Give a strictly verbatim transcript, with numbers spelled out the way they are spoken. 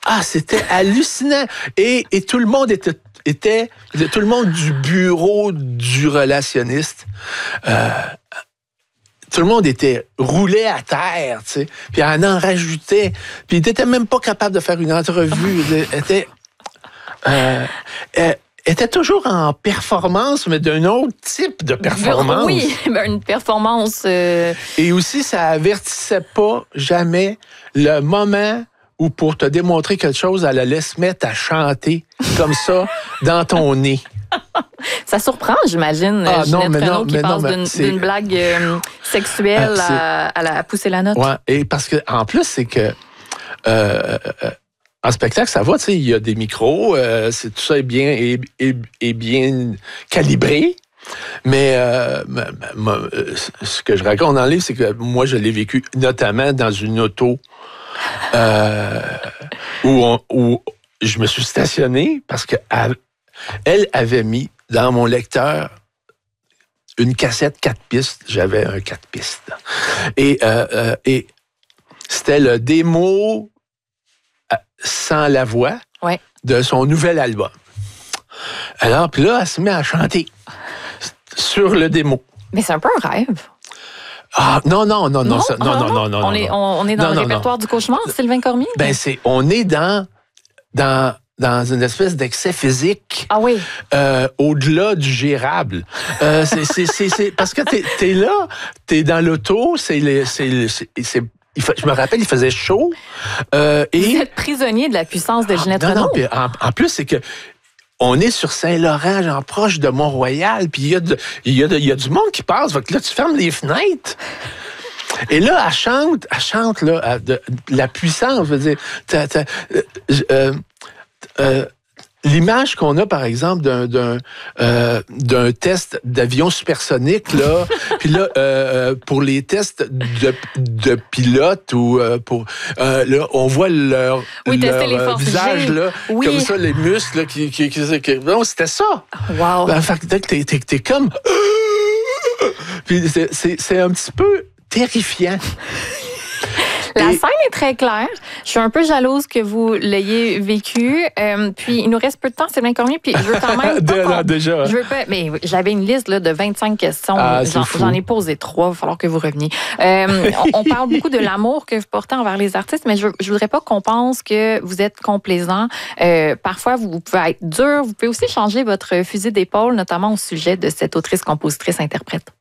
Ah, c'était hallucinant. Et, et tout le monde était, était, tout le monde du bureau du relationniste, euh, tout le monde était roulé à terre, tu sais. Puis elle en rajoutait. Puis il n'était même pas capable de faire une entrevue. Il était, euh, euh, était toujours en performance, mais d'un autre type de performance. Oui, une performance... Euh... Et aussi, ça avertissait pas jamais le moment où, pour te démontrer quelque chose, elle allait se mettre à chanter comme ça dans ton nez. Ça surprend, j'imagine, ah, Ginette non, Renault non, qui passe d'une, d'une blague euh, sexuelle ah, à, à, la, à pousser la note. Ouais, et parce que en plus, c'est que... Euh, En spectacle, ça va, tu sais, il y a des micros, euh, c'est, tout ça est bien, est, est, est bien calibré. Mais euh, ma, ma, ce que je raconte dans le livre, c'est que moi, je l'ai vécu notamment dans une auto euh, où, on, où je me suis stationné parce qu'elle elle avait mis dans mon lecteur une cassette quatre pistes. J'avais un quatre pistes. Et, euh, euh, et c'était le démo sans la voix ouais. de son nouvel album. Alors, puis là, elle se met à chanter sur le démo. Mais c'est un peu un rêve. Ah, non, non, non, non, non, ça, non, ah, non, non, non, on non. Est, on, on est dans non, le non, répertoire non. du cauchemar, Sylvain Cormier? Ben, c'est, on est dans, dans, dans une espèce d'excès physique. Ah oui. Euh, au-delà du gérable. Euh, c'est, c'est, c'est, c'est, parce que t'es, t'es là, t'es dans l'auto, c'est, les, c'est, c'est, c'est Il fa... Je me rappelle, il faisait chaud. Euh, et... Vous êtes prisonnier de la puissance de Ginette ah, non, Renault. Non, puis en, en plus, c'est que on est sur Saint-Laurent, genre proche de Mont-Royal, puis il y, y, y a du monde qui passe. Fait que là, tu fermes les fenêtres. Et là, elle chante, elle chante là, à, de, de la puissance. Je veux dire, t'as, t'as, euh, euh, l'image qu'on a, par exemple, d'un, d'un, euh, d'un test d'avion supersonique, là, puis là, euh, pour les tests de, de pilote, ou euh, pour, euh, là, on voit leur, oui, leur les euh, visage, là, oui. comme ça, les muscles, là, qui, qui, qui, qui non, c'était ça. Wow. Ben, fait que t'es, t'es, t'es comme... Puis c'est, c'est, c'est un petit peu terrifiant. La Et... scène est très claire. Je suis un peu jalouse que vous l'ayez vécu. Euh, puis, il nous reste peu de temps, Sylvain Cormier. Puis, je veux quand même. Pas qu'on... déjà. Je veux pas. Mais j'avais une liste là, de vingt-cinq questions. Ah, j'en, j'en ai posé trois. Il va falloir que vous reveniez. Euh, on, on parle beaucoup de l'amour que vous portez envers les artistes, mais je, je voudrais pas qu'on pense que vous êtes complaisant. Euh, parfois, vous, vous pouvez être dur. Vous pouvez aussi changer votre fusil d'épaule, notamment au sujet de cette autrice, compositrice, interprète.